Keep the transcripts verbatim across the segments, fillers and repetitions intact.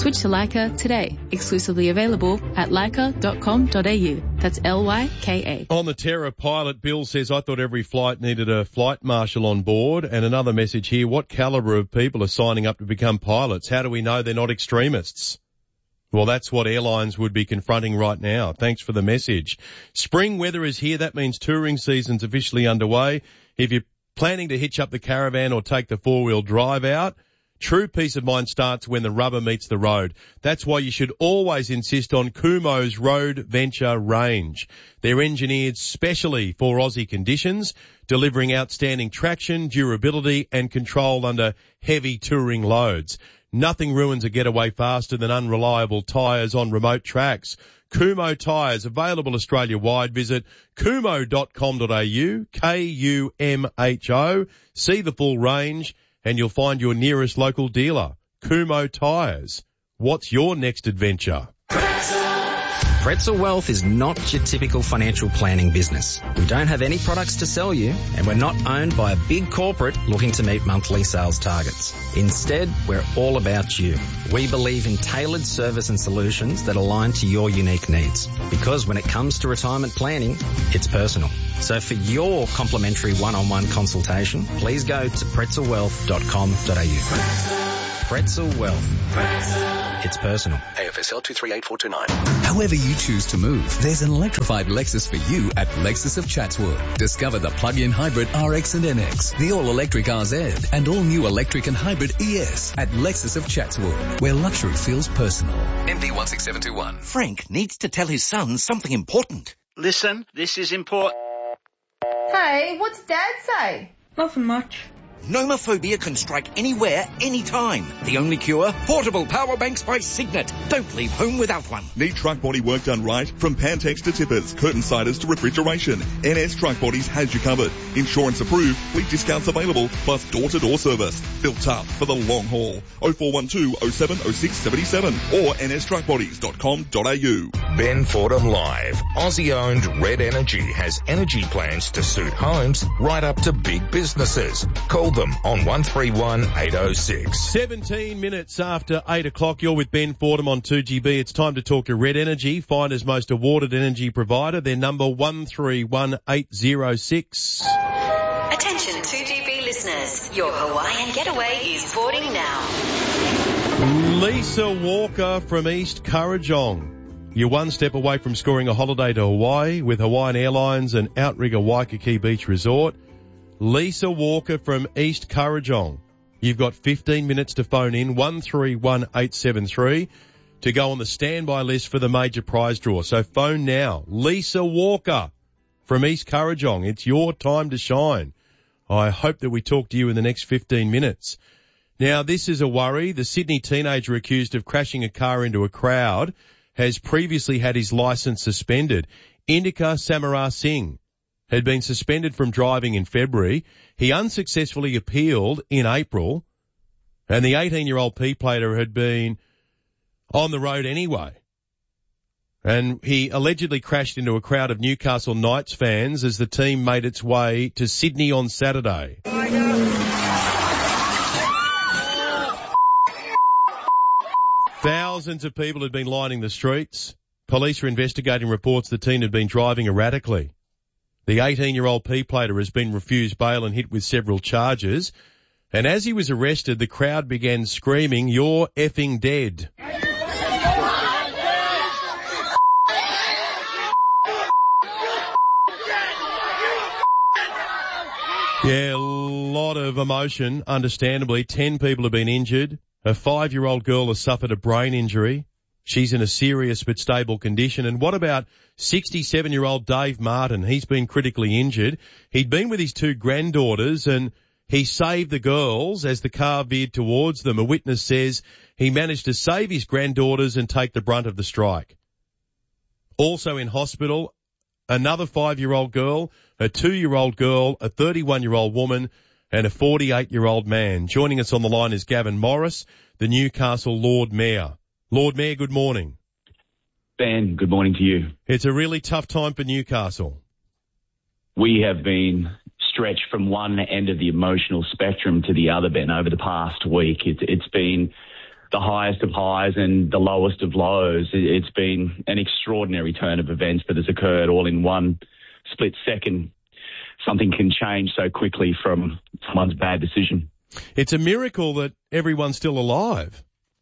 Switch to Leica today. Exclusively available at leica dot com dot a u. That's L Y K A. On the Terra pilot, Bill says, I thought every flight needed a flight marshal on board. And another message here, what calibre of people are signing up to become pilots? How do we know they're not extremists? Well, that's what airlines would be confronting right now. Thanks for the message. Spring weather is here. That means touring season's officially underway. If you're planning to hitch up the caravan or take the four-wheel drive out, true peace of mind starts when the rubber meets the road. That's why you should always insist on Kumo's Road Venture range. They're engineered specially for Aussie conditions, delivering outstanding traction, durability and control under heavy touring loads. Nothing ruins a getaway faster than unreliable tyres on remote tracks. Kumo tyres, available Australia-wide. Visit kumo dot com dot a u, K U M H O. See the full range and you'll find your nearest local dealer. Kumo tyres. What's your next adventure? Pretzel Wealth is not your typical financial planning business. We don't have any products to sell you, and we're not owned by a big corporate looking to meet monthly sales targets. Instead, we're all about you. We believe in tailored service and solutions that align to your unique needs. Because when it comes to retirement planning, it's personal. So for your complimentary one-on-one consultation, please go to pretzel wealth dot com dot a u. Pretzel Wealth. It's personal. A F S L two three eight four two nine. However you choose to move, there's an electrified Lexus for you at Lexus of Chatswood. Discover the plug-in hybrid R X and N X, the all-electric R Z, and all-new electric and hybrid E S at Lexus of Chatswood, where luxury feels personal. M D one six seven two one. Frank needs to tell his son something important. Listen, this is important. Hey, what's Dad say? Nothing much. Nomophobia can strike anywhere, anytime. The only cure? Portable power banks by Signet. Don't leave home without one. Need truck body work done right? From Pantex to tippers, curtain siders to refrigeration, N S Truck Bodies has you covered. Insurance approved, fleet discounts available, plus door-to-door service. Built tough for the long haul. oh four one two oh seven oh six seven seven or n s truck bodies dot com dot a u. Ben Fordham Live. Aussie-owned Red Energy has energy plans to suit homes right up to big businesses. Call them on one three one eight oh six. seventeen minutes after eight o'clock, you're with Ben Fordham on two G B. It's time to talk to Red Energy, Finder's most awarded energy provider. Their number one three one eight oh six. Attention two G B listeners, your Hawaiian getaway is boarding now. Lisa Walker from East Kurrajong. You're one step away from scoring a holiday to Hawaii with Hawaiian Airlines and Outrigger Waikiki Beach Resort. Lisa Walker from East Kurrajong. You've got fifteen minutes to phone in, one three one eight seven three, to go on the standby list for the major prize draw. So phone now. Lisa Walker from East Kurrajong. It's your time to shine. I hope that we talk to you in the next fifteen minutes. Now, this is a worry. The Sydney teenager accused of crashing a car into a crowd has previously had his licence suspended. Indika Samarar Singh had been suspended from driving in February. He unsuccessfully appealed in April, and the eighteen-year-old P-plater had been on the road anyway. And he allegedly crashed into a crowd of Newcastle Knights fans as the team made its way to Sydney on Saturday. Thousands of people had been lining the streets. Police are investigating reports the teen had been driving erratically. The eighteen-year-old P-plater has been refused bail and hit with several charges. And as he was arrested, the crowd began screaming, "You're effing dead." Yeah, a lot of emotion, understandably. Ten people have been injured. A five-year-old girl has suffered a brain injury. She's in a serious but stable condition. And what about sixty-seven-year-old Dave Martin? He's been critically injured. He'd been with his two granddaughters and he saved the girls as the car veered towards them. A witness says he managed to save his granddaughters and take the brunt of the strike. Also in hospital, another five-year-old girl, a two-year-old girl, a thirty-one-year-old woman, and a forty-eight-year-old man. Joining us on the line is Gavin Morris, the Newcastle Lord Mayor. Lord Mayor, good morning. Ben, good morning to you. It's a really tough time for Newcastle. We have been stretched from one end of the emotional spectrum to the other, Ben, over the past week. It's, it's been the highest of highs and the lowest of lows. It's been an extraordinary turn of events that has occurred all in one split second. Something can change so quickly from someone's bad decision. It's a miracle that everyone's still alive.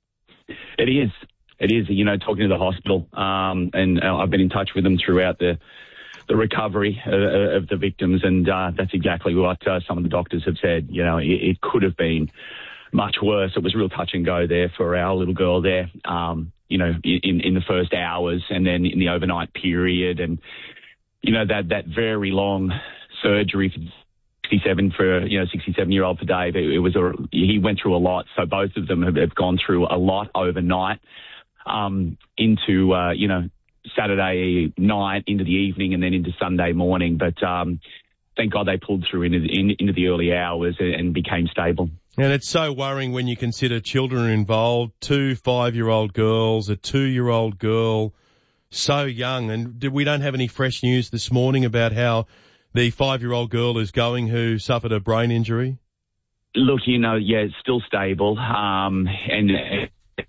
It is. It is. You know, talking to the hospital, um, and I've been in touch with them throughout the the recovery uh, of the victims, and uh, that's exactly what uh, some of the doctors have said. You know, it, it could have been much worse. It was real touch and go there for our little girl there, um, you know, in, in the first hours and then in the overnight period. And, you know, that, that very long surgery for sixty-seven for, you know, sixty-seven-year-old for Dave, it, it was a, he went through a lot. So both of them have, have gone through a lot overnight um, into, uh, you know, Saturday night into the evening and then into Sunday morning. But um, thank God they pulled through into the, in, into the early hours and, and became stable. And it's so worrying when you consider children are involved, two five-year-old girls, a two-year-old girl, so young. And we don't have any fresh news this morning about how the five-year-old girl is going who suffered a brain injury? Look, you know, yeah, it's still stable. Um, and uh,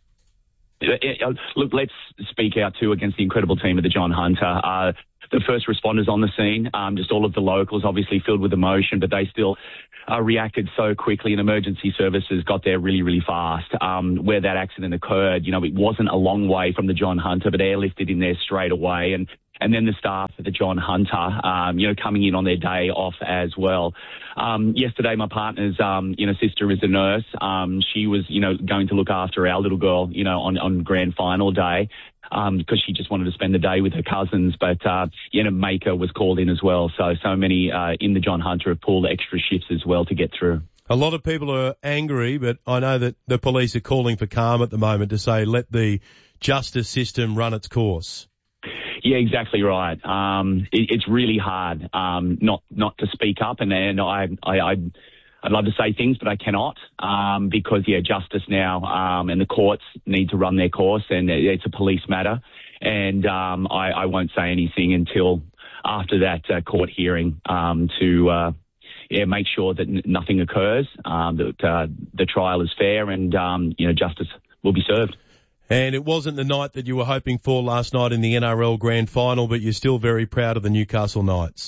uh, look, let's speak out too against the incredible team of the John Hunter. Uh, the first responders on the scene, um, just all of the locals, obviously filled with emotion, but they still uh, reacted so quickly, and emergency services got there really, really fast. Um, where that accident occurred, you know, it wasn't a long way from the John Hunter, but airlifted in there straight away. And And then the staff at the John Hunter, um, you know, coming in on their day off as well. Um, yesterday, my partner's, um, you know, sister is a nurse. Um, she was, you know, going to look after our little girl, you know, on, on grand final day, um, because she just wanted to spend the day with her cousins. But, uh, you know, Maker was called in as well. So, so many, uh, in the John Hunter have pulled extra shifts as well to get through. A lot of people are angry, but I know that the police are calling for calm at the moment to say, let the justice system run its course. Yeah, exactly right. Um, it, it's really hard um, not not to speak up, and, and I, I, I'd, I'd love to say things, but I cannot um, because, yeah, justice now um, and the courts need to run their course, and it's a police matter, and um, I, I won't say anything until after that uh, court hearing um, to uh, yeah, make sure that n- nothing occurs, um, that uh, the trial is fair, and um, you know, justice will be served. And it wasn't the night that you were hoping for last night in the N R L Grand Final, but you're still very proud of the Newcastle Knights.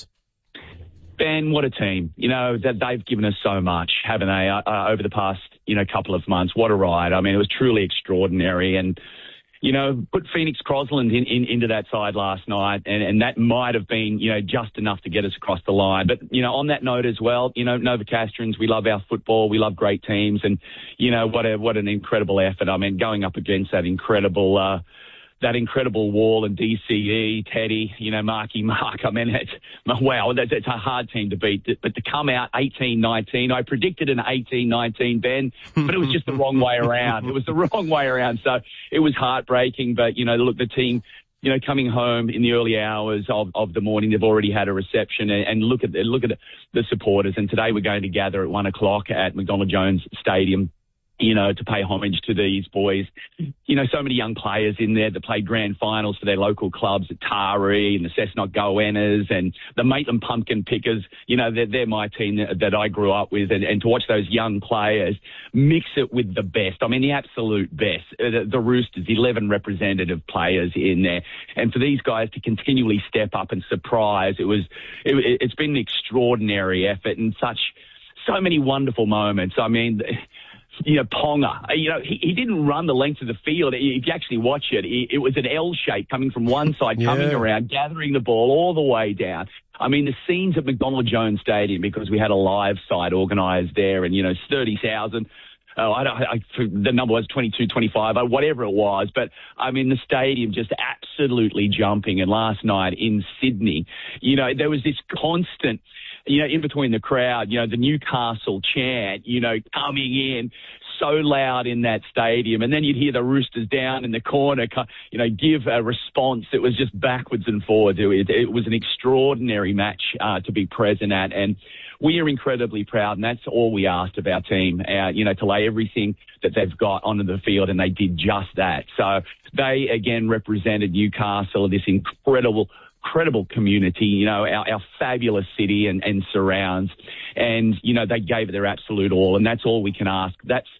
Ben, what a team. You know, that they've given us so much, haven't they, uh, over the past, you know, couple of months. What a ride. I mean, it was truly extraordinary. And, you know, put Phoenix Crosland in, in, into that side last night, and, and that might have been, you know, just enough to get us across the line. But, you know, on that note as well, you know, Novocastrians, we love our football, we love great teams, and, you know, what a what an incredible effort. I mean, going up against that incredible uh that incredible wall and D C E, Teddy, you know, Marky Mark. I mean, it's, wow, that's, it's a hard team to beat. But to come out eighteen nineteen, I predicted an eighteen nineteen, Ben, but it was just the wrong way around. It was the wrong way around. So it was heartbreaking. But, you know, look, the team, you know, coming home in the early hours of, of the morning, they've already had a reception. And, and look at the, look at the, the supporters. And today we're going to gather at one o'clock at McDonald Jones Stadium, you know, to pay homage to these boys. You know, so many young players in there that played grand finals for their local clubs at Taree and the Cessnock Goannas and the Maitland Pumpkin Pickers. You know, they're, they're my team that, that I grew up with. And, and to watch those young players mix it with the best, I mean, the absolute best. The, the Roosters, eleven representative players in there. And for these guys to continually step up and surprise, it was, it, it's been an extraordinary effort and such, so many wonderful moments. I mean, you know, Ponga, you know, he, he didn't run the length of the field. If you actually watch it, it, it was an L shape coming from one side, yeah. coming around, gathering the ball all the way down. I mean, the scenes at McDonald Jones Stadium, because we had a live side organised there and, you know, thirty thousand. Oh, I don't, I, the number was twenty-two, twenty-five, whatever it was. But, I mean, the stadium just absolutely jumping. And last night in Sydney, you know, there was this constant, you know, in between the crowd, you know, the Newcastle chant, you know, coming in so loud in that stadium. And then you'd hear the Roosters down in the corner, you know, give a response. It was just backwards and forwards. It, it was an extraordinary match uh, to be present at. And we are incredibly proud, and that's all we asked of our team, uh, you know, to lay everything that they've got onto the field, and they did just that. So they, again, represented Newcastle, this incredible incredible community, you know, our, our fabulous city and, and surrounds. And, you know, they gave it their absolute all, and that's all we can ask. That's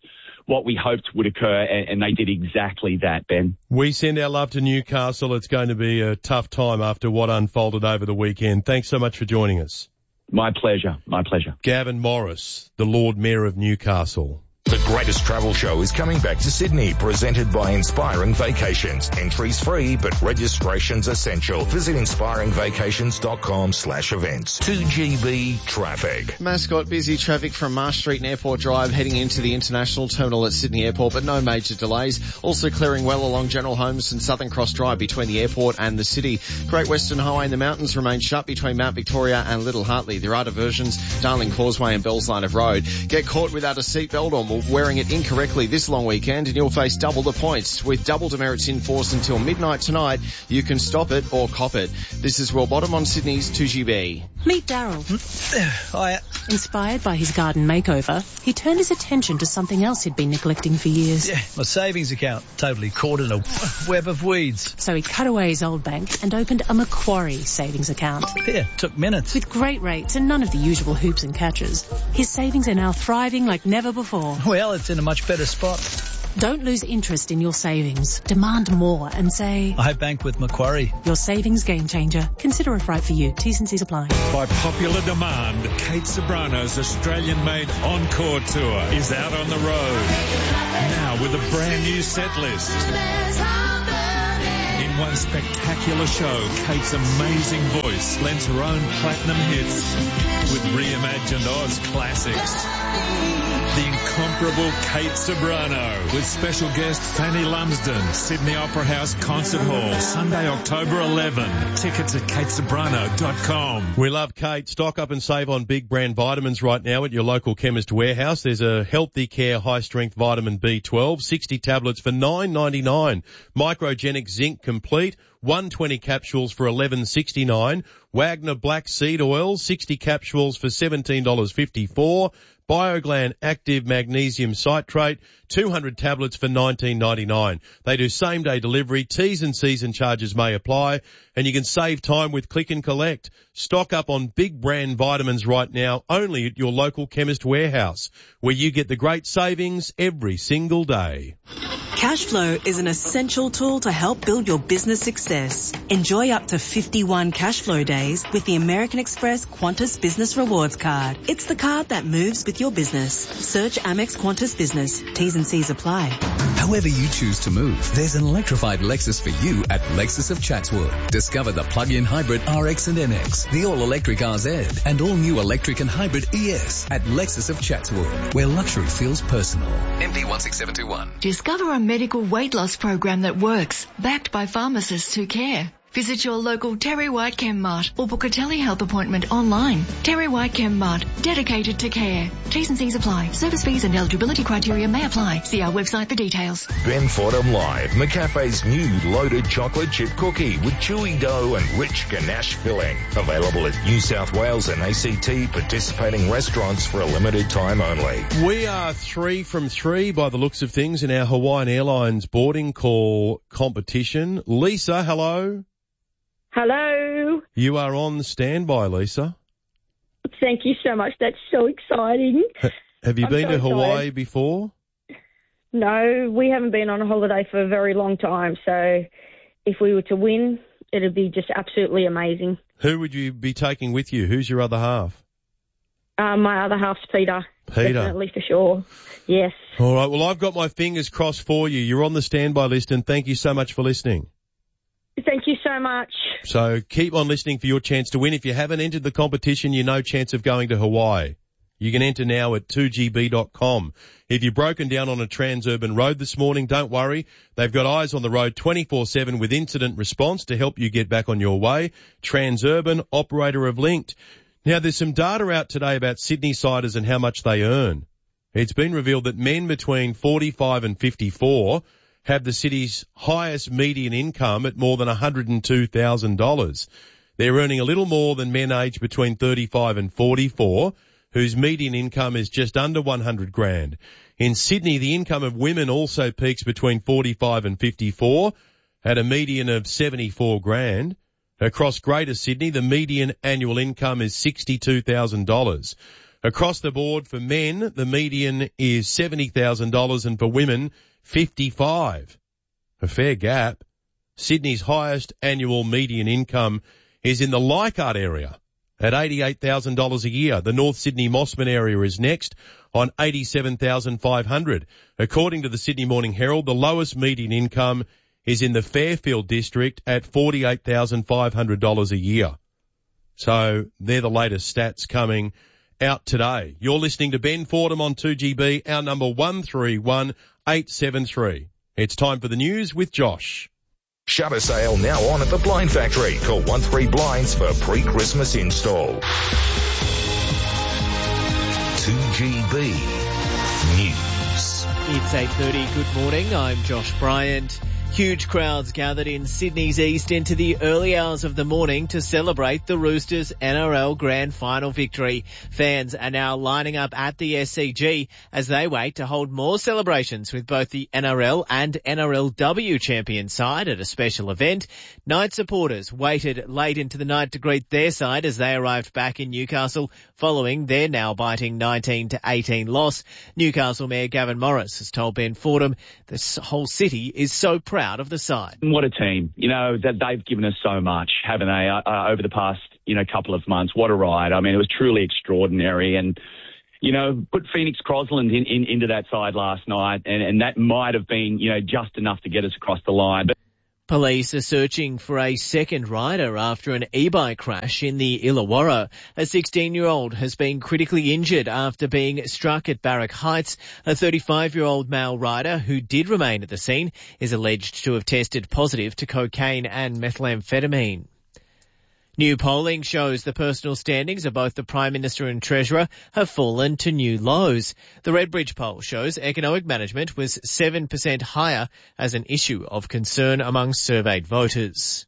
what we hoped would occur, and, and they did exactly that, Ben. We send our love to Newcastle. It's going to be a tough time after what unfolded over the weekend. Thanks so much for joining us. My pleasure. My pleasure. Gavin Morris, the Lord Mayor of Newcastle. The greatest travel show is coming back to Sydney, presented by Inspiring Vacations. Entries free, but registration's essential. Visit inspiringvacations.com slash events. two G B traffic. Mascot, busy traffic from Marsh Street and Airport Drive heading into the International Terminal at Sydney Airport, but no major delays. Also clearing well along General Holmes and Southern Cross Drive between the airport and the city. Great Western Highway in the mountains remains shut between Mount Victoria and Little Hartley. There are diversions, Darling Causeway and Bell's Line of Road. Get caught without a seatbelt or wearing it incorrectly this long weekend and you'll face double the points. With double demerits in force until midnight tonight, you can stop it or cop it. This is Royal Bottom on Sydney's two G B. Meet Daryl. Hiya. Inspired by his garden makeover, he turned his attention to something else he'd been neglecting for years. Yeah, my savings account. Totally caught in a web of weeds. So he cut away his old bank and opened a Macquarie savings account. Yeah, took minutes. With great rates and none of the usual hoops and catches. His savings are now thriving like never before. Well, it's in a much better spot. Don't lose interest in your savings. Demand more and say, I bank with Macquarie. Your savings game changer. Consider if right for you. T's and C's apply. By popular demand, Kate Sobrano's Australian-made Encore Tour is out on the road. Now with a brand new set list. In one spectacular show, Kate's amazing voice lends her own platinum hits with reimagined Oz classics. The incomparable Kate Sobrano with special guest Fanny Lumsden, Sydney Opera House Concert Hall, Sunday, October eleventh. Tickets at kate sobrano dot com. We love Kate. Stock up and save on big brand vitamins right now at your local Chemist Warehouse. There's a Healthy Care High Strength Vitamin B twelve, sixty tablets for nine ninety-nine. Microgenic Zinc Complete, one hundred twenty capsules for eleven sixty-nine. Wagner Black Seed Oil, sixty capsules for seventeen fifty-four. BioGlan Active Magnesium Citrate, two hundred tablets for nineteen ninety-nine. They do same day delivery. T's and C's and charges may apply, and you can save time with click and collect. Stock up on big brand vitamins right now only at your local Chemist Warehouse, where you get the great savings every single day. Cashflow is an essential tool to help build your business success. Enjoy up to fifty-one Cashflow days with the American Express Qantas Business Rewards Card. It's the card that moves with your business. Search Amex Qantas Business. T's and C's apply. However you choose to move, there's an electrified Lexus for you at Lexus of Chatswood. Discover the plug-in hybrid R X and N X, the all-electric R Z, and all-new electric and hybrid E S at Lexus of Chatswood, where luxury feels personal. M D one six seven two one. Discover a medical weight loss program that works, backed by pharmacists who care. Visit your local Terry White Chem Mart or book a telehealth appointment online. Terry White Chem Mart, dedicated to care. T's and C's apply. Service fees and eligibility criteria may apply. See our website for details. Ben Fordham Live, McCafe's new loaded chocolate chip cookie with chewy dough and rich ganache filling. Available at New South Wales and A C T participating restaurants for a limited time only. We are three from three by the looks of things in our Hawaiian Airlines boarding call competition. Lisa, hello. Hello. You are on standby, Lisa. Thank you so much. That's so exciting. H- have you I'm been so to Hawaii excited. before? No, we haven't been on a holiday for a very long time. So if we were to win, it'd be just absolutely amazing. Who would you be taking with you? Who's your other half? Um, my other half's Peter. Peter. Definitely for sure. Yes. All right. Well, I've got my fingers crossed for you. You're on the standby list, and thank you so much for listening. Thank you so much. So keep on listening for your chance to win. If you haven't entered the competition, you no chance of going to Hawaii. You can enter now at two G B dot com. If you're broken down on a transurban road this morning, don't worry. They've got eyes on the road twenty-four seven with incident response to help you get back on your way. Transurban, operator of Linked. Now, there's some data out today about Sydney-siders and how much they earn. It's been revealed that men between forty-five and fifty-four have the city's highest median income at more than one hundred two thousand dollars. They're earning a little more than men aged between thirty-five and forty-four, whose median income is just under one hundred grand. In Sydney, the income of women also peaks between forty-five and fifty-four at a median of seventy-four grand. Across Greater Sydney, the median annual income is sixty-two thousand dollars. Across the board for men, the median is seventy thousand dollars and for women, fifty-five thousand dollars. A fair gap. Sydney's highest annual median income is in the Leichhardt area at eighty-eight thousand dollars a year. The North Sydney Mossman area is next on eighty-seven thousand five hundred dollars. According to the Sydney Morning Herald, the lowest median income is in the Fairfield district at forty-eight thousand five hundred dollars a year. So they're the latest stats coming out today. You're listening to Ben Fordham on two G B, our number one three one eight seven three. It's time for the news with Josh. Shutter sale now on at the Blind Factory. Call one three Blinds for pre-Christmas install. two G B News. It's eight thirty. Good morning. I'm Josh Bryant. Huge crowds gathered in Sydney's east into the early hours of the morning to celebrate the Roosters' N R L Grand Final victory. Fans are now lining up at the S C G as they wait to hold more celebrations with both the N R L and N R L W champion side at a special event. Night supporters waited late into the night to greet their side as they arrived back in Newcastle following their now biting nineteen to eighteen loss. Newcastle Mayor Gavin Morris has told Ben Fordham the whole city is so proud of the side. What a team. You know, that they've given us so much, haven't they, uh, over the past, you know, couple of months. What a ride. I mean, it was truly extraordinary. And, you know, put Phoenix Crosland in, in, into that side last night, and, and that might have been, you know, just enough to get us across the line. But police are searching for a second rider after an e-bike crash in the Illawarra. A sixteen-year-old has been critically injured after being struck at Barrack Heights. A thirty-five-year-old male rider who did remain at the scene is alleged to have tested positive to cocaine and methamphetamine. New polling shows the personal standings of both the Prime Minister and Treasurer have fallen to new lows. The Redbridge poll shows economic management was seven percent higher as an issue of concern among surveyed voters.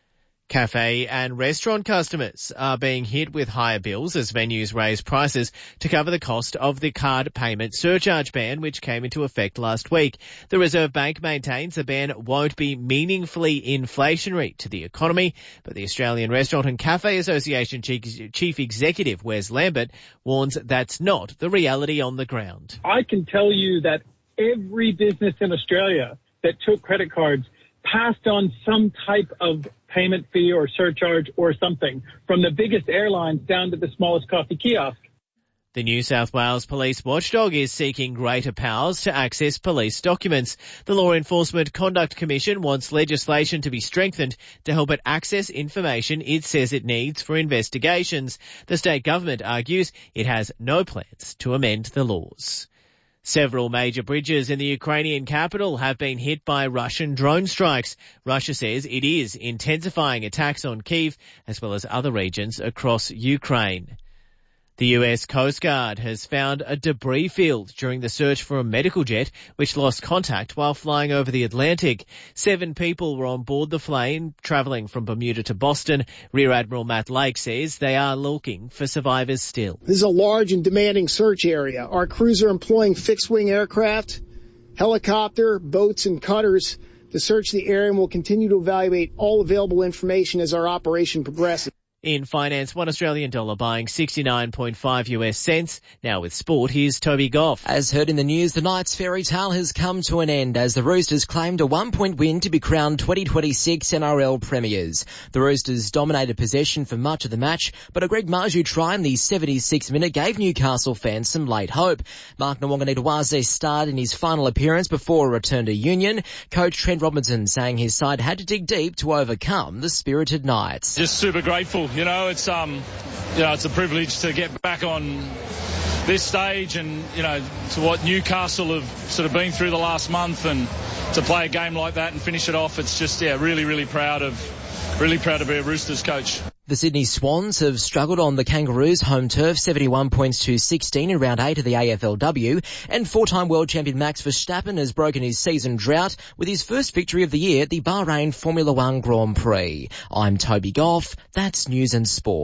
Cafe and restaurant customers are being hit with higher bills as venues raise prices to cover the cost of the card payment surcharge ban, which came into effect last week. The Reserve Bank maintains the ban won't be meaningfully inflationary to the economy, but the Australian Restaurant and Cafe Association Chief Executive Wes Lambert warns that's not the reality on the ground. I can tell you that every business in Australia that took credit cards passed on some type of payment fee or surcharge or something, from the biggest airlines down to the smallest coffee kiosk. The New South Wales Police Watchdog is seeking greater powers to access police documents. The Law Enforcement Conduct Commission wants legislation to be strengthened to help it access information it says it needs for investigations. The state government argues it has no plans to amend the laws. Several major bridges in the Ukrainian capital have been hit by Russian drone strikes. Russia says it is intensifying attacks on Kyiv as well as other regions across Ukraine. The U S Coast Guard has found a debris field during the search for a medical jet which lost contact while flying over the Atlantic. Seven people were on board the plane travelling from Bermuda to Boston. Rear Admiral Matt Lake says they are looking for survivors still. This is a large and demanding search area. Our crews are employing fixed-wing aircraft, helicopter, boats, and cutters to search the area, and will continue to evaluate all available information as our operation progresses. In finance, one Australian dollar buying sixty-nine point five U S cents. Now with sport, here's Toby Goff. As heard in the news, the night's fairy tale has come to an end as the Roosters claimed a one-point win to be crowned twenty twenty-six N R L premiers. The Roosters dominated possession for much of the match, but a Greg Marju try in the seventy-sixth minute gave Newcastle fans some late hope. Mark Nwanganitawaze starred in his final appearance before a return to Union. Coach Trent Robinson saying his side had to dig deep to overcome the spirited Knights. Just super grateful. You know, it's um, you know, it's a privilege to get back on this stage, and you know, to what Newcastle have sort of been through the last month, and to play a game like that and finish it off. It's just yeah, really, really proud of, really proud to be a Roosters coach. The Sydney Swans have struggled on the Kangaroos' home turf, seventy-one points to sixteen in round eight of the A F L W, and four-time world champion Max Verstappen has broken his season drought with his first victory of the year at the Bahrain Formula One Grand Prix. I'm Toby Goff. That's News and Sport.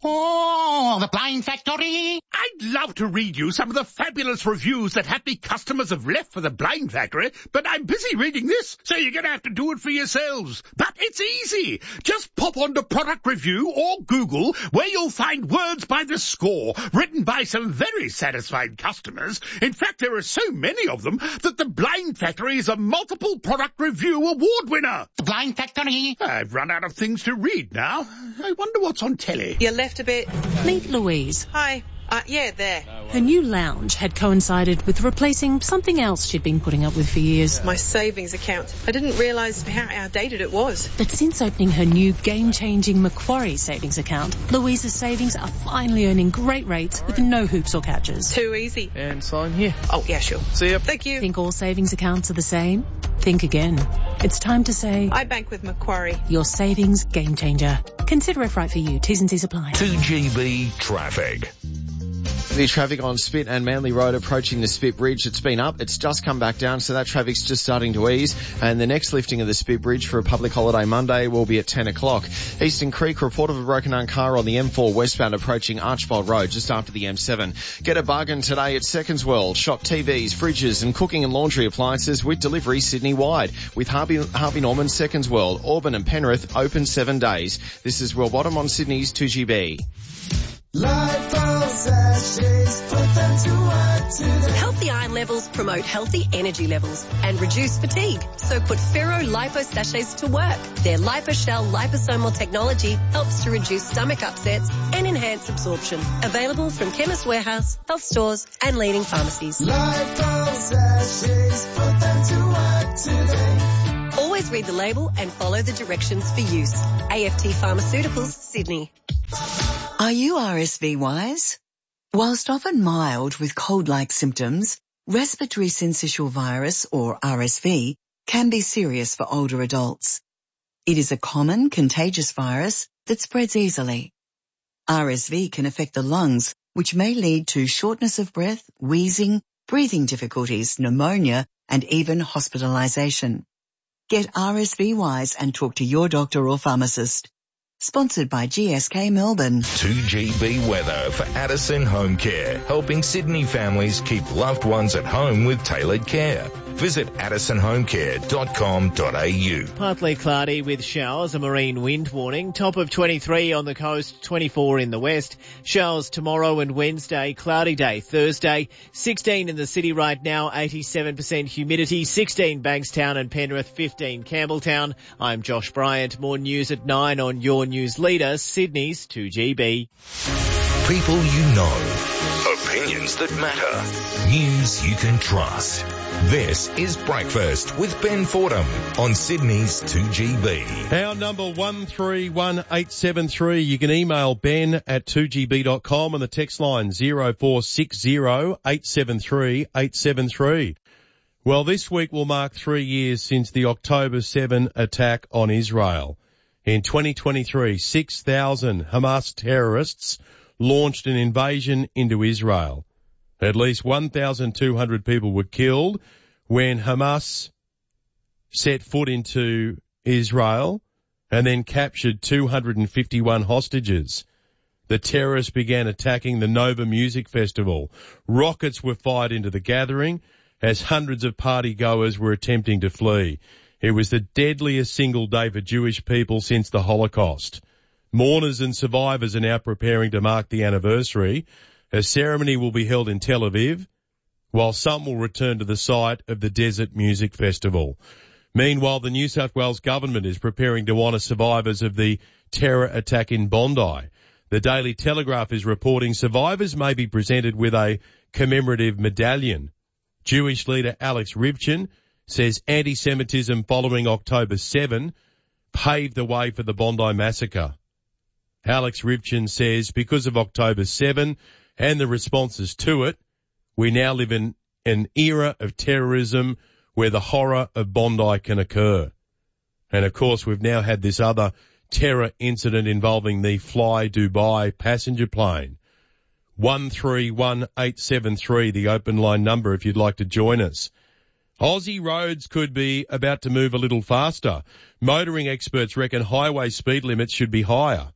Oh, the Blind Factory. I'd love to read you some of the fabulous reviews that happy customers have left for the Blind Factory, but I'm busy reading this, so you're going to have to do it for yourselves. But it's easy. Just pop onto Product Review or Google, where you'll find words by the score, written by some very satisfied customers. In fact, there are so many of them that the Blind Factory is a multiple Product Review award winner. The Blind Factory. I've run out of things to read now. I wonder what's on telly. You left a bit. Meet Louise. Hi. Uh, yeah, there. Her new lounge had coincided with replacing something else she'd been putting up with for years. My savings account. I didn't realise how outdated it was. But since opening her new game-changing Macquarie savings account, Louise's savings are finally earning great rates with no hoops or catches. Too easy. And sign here. Oh, yeah, sure. See ya. Thank you. Think all savings accounts are the same? Think again. It's time to say... I bank with Macquarie. Your savings game changer. Consider if right for you. T's and C's apply. two G B traffic. The traffic on Spit and Manly Road approaching the Spit Bridge. It's been up. It's just come back down, so that traffic's just starting to ease. And the next lifting of the Spit Bridge for a public holiday Monday will be at ten o'clock. Eastern Creek, report of a broken-down car on the M four westbound approaching Archbold Road, just after the M seven. Get a bargain today at Seconds World. Shop T Vs, fridges and cooking and laundry appliances with delivery Sydney-wide. With Harvey, Harvey Norman, Seconds World, Auburn and Penrith, open seven days. This is Will Bottom on Sydney's two G B. Healthy iron levels promote healthy energy levels and reduce fatigue. So put Ferro Lipo Sachets to work. Their LipoShell liposomal technology helps to reduce stomach upsets and enhance absorption. Available from Chemist Warehouse, health stores and leading pharmacies. Lipo Sachets, put them to work today. Always read the label and follow the directions for use. A F T Pharmaceuticals, Sydney. Are you R S V wise? Whilst often mild with cold-like symptoms, respiratory syncytial virus, or R S V, can be serious for older adults. It is a common contagious virus that spreads easily. R S V can affect the lungs, which may lead to shortness of breath, wheezing, breathing difficulties, pneumonia, and even hospitalization. Get R S V wise and talk to your doctor or pharmacist. Sponsored by G S K Melbourne. two G B weather for Addison Home Care, helping Sydney families keep loved ones at home with tailored care. Visit addison home care dot com dot a u. Partly cloudy with showers, a marine wind warning. Top of twenty-three on the coast, twenty-four in the west. Showers tomorrow and Wednesday, cloudy day Thursday. sixteen in the city right now, eighty-seven percent humidity. sixteen Bankstown and Penrith, fifteen Campbelltown. I'm Josh Bryant. More news at nine on your news leader, Sydney's two G B. People you know. Opinions that matter. News you can trust. This is Breakfast with Ben Fordham on Sydney's two G B. Our number one three one eight seven three. You can email ben at two g b dot com and the text line zero four six zero eight seven three eight seven three. Well, this week will mark three years since the October seventh attack on Israel. In twenty twenty-three, six thousand Hamas terrorists launched an invasion into Israel. At least one thousand two hundred people were killed when Hamas set foot into Israel and then captured two hundred fifty-one hostages. The terrorists began attacking the Nova Music Festival. Rockets were fired into the gathering as hundreds of party goers were attempting to flee. It was the deadliest single day for Jewish people since the Holocaust. Mourners and survivors are now preparing to mark the anniversary. A ceremony will be held in Tel Aviv, while some will return to the site of the Desert Music Festival. Meanwhile, the New South Wales government is preparing to honour survivors of the terror attack in Bondi. The Daily Telegraph is reporting survivors may be presented with a commemorative medallion. Jewish leader Alex Rivchin says anti-Semitism following October seventh paved the way for the Bondi massacre. Alex Rivchin says because of October seventh and the responses to it, we now live in an era of terrorism where the horror of Bondi can occur. And of course, we've now had this other terror incident involving the Fly Dubai passenger plane. one three one eight seven three, the open line number if you'd like to join us. Aussie roads could be about to move a little faster. Motoring experts reckon highway speed limits should be higher.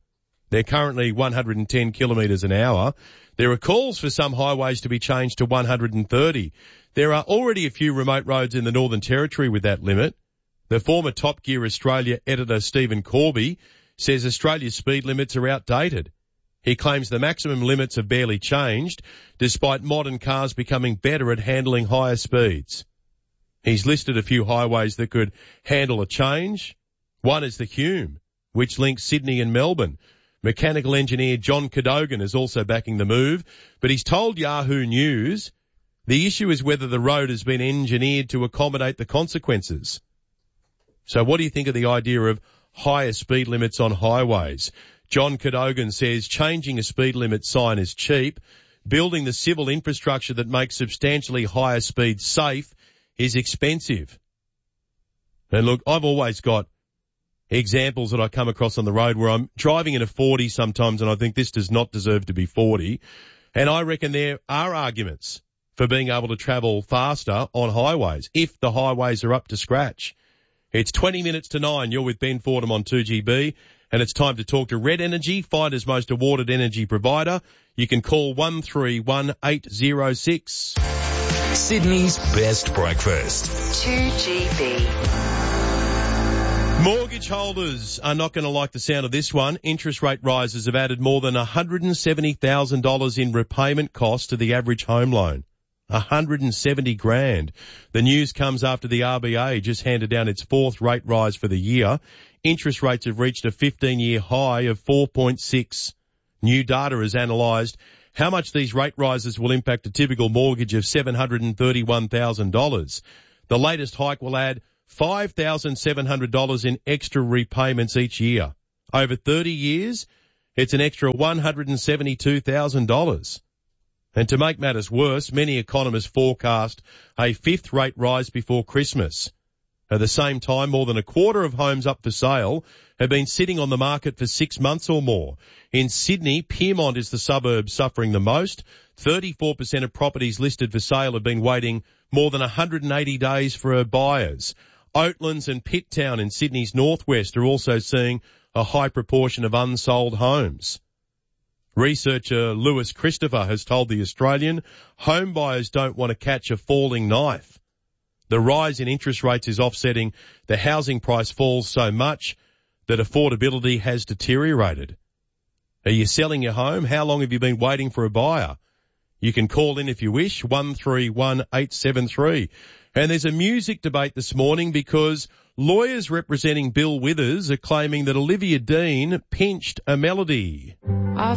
They're currently one hundred ten kilometres an hour. There are calls for some highways to be changed to one hundred thirty. There are already a few remote roads in the Northern Territory with that limit. The former Top Gear Australia editor Stephen Corby says Australia's speed limits are outdated. He claims the maximum limits have barely changed, despite modern cars becoming better at handling higher speeds. He's listed a few highways that could handle a change. One is the Hume, which links Sydney and Melbourne. Mechanical engineer John Cadogan is also backing the move, but he's told Yahoo News the issue is whether the road has been engineered to accommodate the consequences. So what do you think of the idea of higher speed limits on highways? John Cadogan says changing a speed limit sign is cheap. Building the civil infrastructure that makes substantially higher speeds safe is expensive. And look, I've always got examples that I come across on the road where I'm driving in a forty sometimes and I think this does not deserve to be forty. And I reckon there are arguments for being able to travel faster on highways if the highways are up to scratch. It's twenty minutes to nine. You're with Ben Fordham on two G B. And it's time to talk to Red Energy, Fider's most awarded energy provider. You can call one three one eight zero six. Sydney's best breakfast. two G B. Mortgage holders are not going to like the sound of this one. Interest rate rises have added more than one hundred seventy thousand dollars in repayment costs to the average home loan. one hundred seventy grand. The news comes after the R B A just handed down its fourth rate rise for the year. Interest rates have reached a fifteen-year high of four point six. New data has analysed how much these rate rises will impact a typical mortgage of seven hundred thirty-one thousand dollars. The latest hike will add five thousand seven hundred dollars in extra repayments each year. Over thirty years, it's an extra one hundred seventy-two thousand dollars. And to make matters worse, many economists forecast a fifth rate rise before Christmas. At the same time, more than a quarter of homes up for sale have been sitting on the market for six months or more. In Sydney, Pyrmont is the suburb suffering the most. thirty-four percent of properties listed for sale have been waiting more than one hundred eighty days for buyers. Oatlands and Pitt Town in Sydney's northwest are also seeing a high proportion of unsold homes. Researcher Lewis Christopher has told The Australian home buyers don't want to catch a falling knife. The rise in interest rates is offsetting the housing price falls so much that affordability has deteriorated. Are you selling your home? How long have you been waiting for a buyer? You can call in if you wish, one three one eight seven three. And there's a music debate this morning because lawyers representing Bill Withers are claiming that Olivia Dean pinched a melody. I